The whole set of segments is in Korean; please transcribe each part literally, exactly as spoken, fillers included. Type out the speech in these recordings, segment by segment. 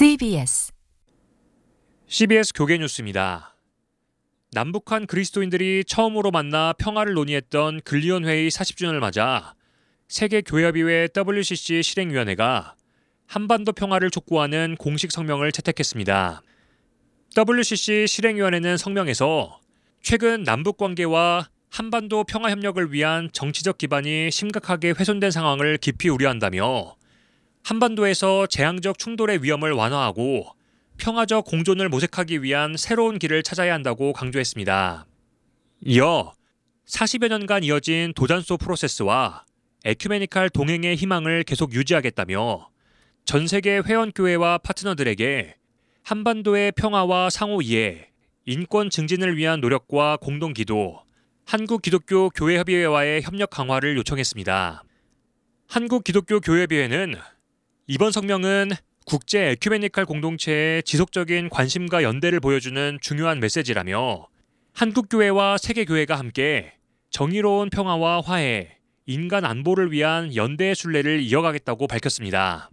씨비에스 씨비에스 교계 뉴스입니다. 남북한 그리스도인들이 처음으로 만나 평화를 논의했던 근리온 회의 사십 주년을 맞아 세계교회협의회 더블유씨씨 실행위원회가 한반도 평화를 촉구하는 공식 성명을 채택했습니다. 더블유씨씨 실행위원회는 성명에서 최근 남북관계와 한반도 평화협력을 위한 정치적 기반이 심각하게 훼손된 상황을 깊이 우려한다며 한반도에서 재앙적 충돌의 위험을 완화하고 평화적 공존을 모색하기 위한 새로운 길을 찾아야 한다고 강조했습니다. 이어 사십여 년간 이어진 도잔소 프로세스와 에큐메니칼 동행의 희망을 계속 유지하겠다며 전 세계 회원교회와 파트너들에게 한반도의 평화와 상호 이해, 인권 증진을 위한 노력과 공동 기도, 한국기독교교회협의회와의 협력 강화를 요청했습니다. 한국기독교교회협의회는 이번 성명은 국제 에큐메니칼 공동체의 지속적인 관심과 연대를 보여주는 중요한 메시지라며 한국교회와 세계교회가 함께 정의로운 평화와 화해, 인간 안보를 위한 연대의 순례를 이어가겠다고 밝혔습니다.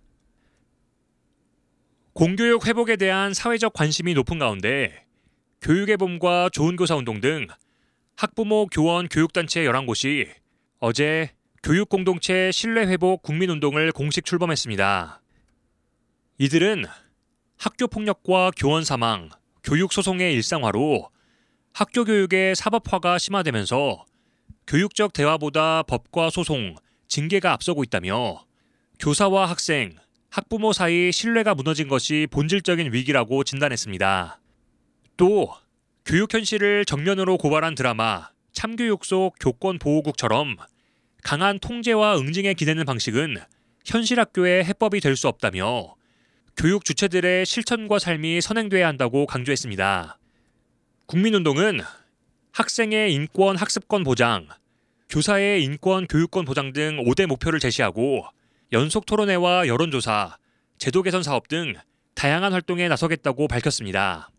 공교육 회복에 대한 사회적 관심이 높은 가운데 교육의 봄과 좋은 교사 운동 등 학부모, 교원, 교육단체 열한 곳이 어제 교육공동체 신뢰회복 국민운동을 공식 출범했습니다. 이들은 학교폭력과 교원 사망, 교육소송의 일상화로 학교 교육의 사법화가 심화되면서 교육적 대화보다 법과 소송, 징계가 앞서고 있다며 교사와 학생, 학부모 사이 신뢰가 무너진 것이 본질적인 위기라고 진단했습니다. 또 교육 현실을 정면으로 고발한 드라마 참교육 속 교권보호국처럼 강한 통제와 응징에 기대는 방식은 현실 학교의 해법이 될 수 없다며 교육 주체들의 실천과 삶이 선행돼야 한다고 강조했습니다. 국민운동은 학생의 인권 학습권 보장, 교사의 인권 교육권 보장 등 오 대 목표를 제시하고 연속 토론회와 여론조사, 제도 개선 사업 등 다양한 활동에 나서겠다고 밝혔습니다.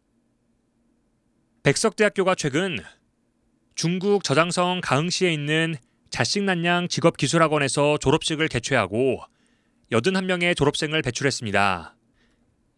백석대학교가 최근 중국 저장성 가흥시에 있는 자식난양 직업기술학원에서 졸업식을 개최하고 팔십일 명의 졸업생을 배출했습니다.